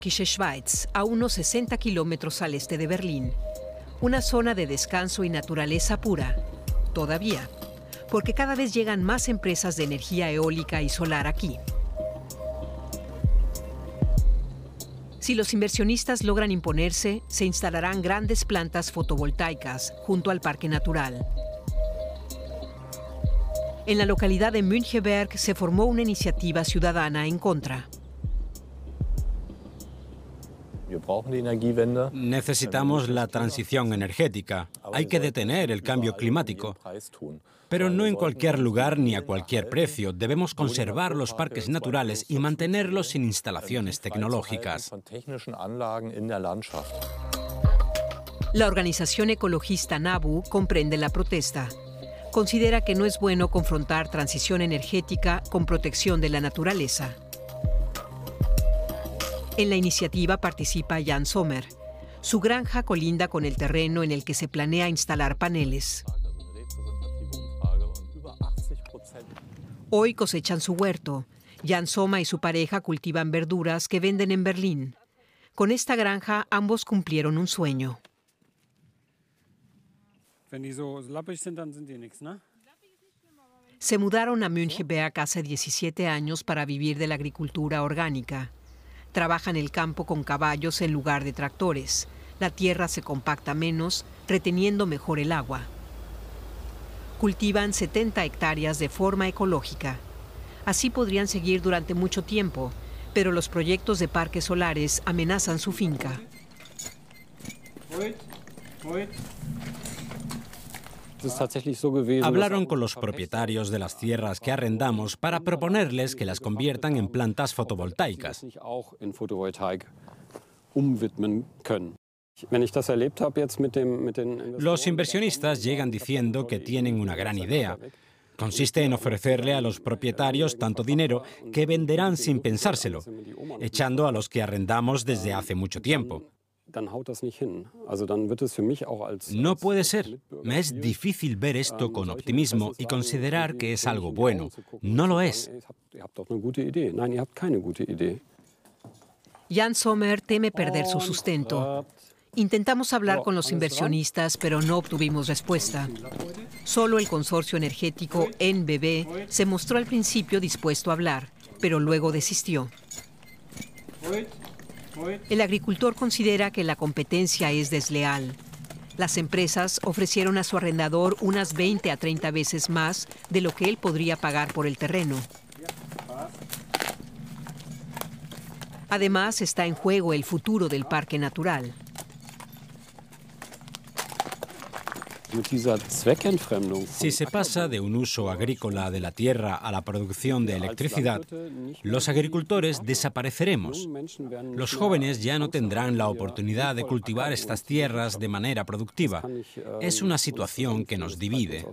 Märkische Schweiz, a unos 60 kilómetros al este de Berlín. Una zona de descanso y naturaleza pura. Todavía. Porque cada vez llegan más empresas de energía eólica y solar aquí. Si los inversionistas logran imponerse, se instalarán grandes plantas fotovoltaicas junto al parque natural. En la localidad de Müncheberg se formó una iniciativa ciudadana en contra. Necesitamos la transición energética. Hay que detener el cambio climático. Pero no en cualquier lugar ni a cualquier precio. Debemos conservar los parques naturales y mantenerlos sin instalaciones tecnológicas. La organización ecologista NABU comprende la protesta. Considera que no es bueno confrontar transición energética con protección de la naturaleza. En la iniciativa participa Jan Sommer. Su granja colinda con el terreno en el que se planea instalar paneles. Hoy cosechan su huerto. Jan Sommer y su pareja cultivan verduras que venden en Berlín. Con esta granja ambos cumplieron un sueño. Se mudaron a Müncheberg hace 17 años para vivir de la agricultura orgánica. Trabajan el campo con caballos en lugar de tractores. La tierra se compacta menos, reteniendo mejor el agua. Cultivan 70 hectáreas de forma ecológica. Así podrían seguir durante mucho tiempo, pero los proyectos de parques solares amenazan su finca. Hablaron con los propietarios de las tierras que arrendamos para proponerles que las conviertan en plantas fotovoltaicas. Los inversionistas llegan diciendo que tienen una gran idea. Consiste en ofrecerle a los propietarios tanto dinero que venderán sin pensárselo, echando a los que arrendamos desde hace mucho tiempo. No puede ser. Me es difícil ver esto con optimismo y considerar que es algo bueno. No lo es. Jan Sommer teme perder su sustento. Intentamos hablar con los inversionistas, pero no obtuvimos respuesta. Solo el consorcio energético NBB se mostró al principio dispuesto a hablar, pero luego desistió. El agricultor considera que la competencia es desleal. Las empresas ofrecieron a su arrendador unas 20 a 30 veces más de lo que él podría pagar por el terreno. Además, está en juego el futuro del parque natural. Si se pasa de un uso agrícola de la tierra a la producción de electricidad, los agricultores desapareceremos. Los jóvenes ya no tendrán la oportunidad de cultivar estas tierras de manera productiva. Es una situación que nos divide.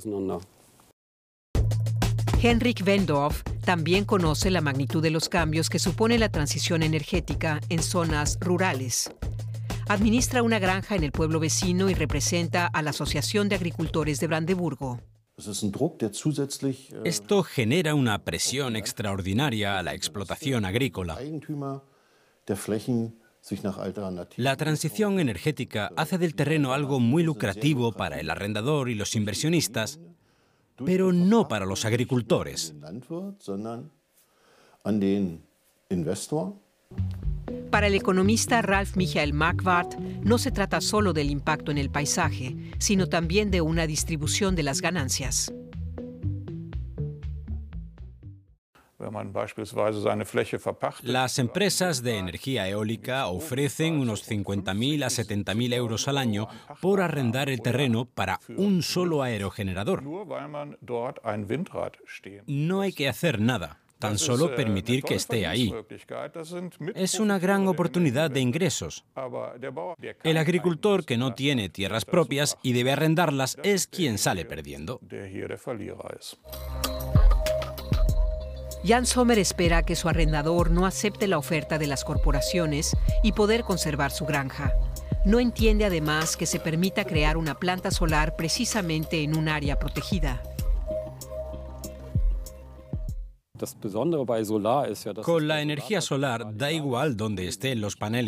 Henrik Wendorf también conoce la magnitud de los cambios que supone la transición energética en zonas rurales. Administra una granja en el pueblo vecino y representa a la Asociación de Agricultores de Brandeburgo. Esto genera una presión extraordinaria a la explotación agrícola. La transición energética hace del terreno algo muy lucrativo para el arrendador y los inversionistas, pero no para los agricultores. Para el economista Ralf Michael Marquardt, no se trata solo del impacto en el paisaje, sino también de una distribución de las ganancias. Las empresas de energía eólica ofrecen unos 50.000 a 70.000 euros al año por arrendar el terreno para un solo aerogenerador. No hay que hacer nada. Tan solo permitir que esté ahí. Es una gran oportunidad de ingresos. El agricultor que no tiene tierras propias y debe arrendarlas es quien sale perdiendo. Jan Sommer espera que su arrendador no acepte la oferta de las corporaciones y poder conservar su granja. No entiende además que se permita crear una planta solar precisamente en un área protegida. Con la energía solar da igual dónde estén los paneles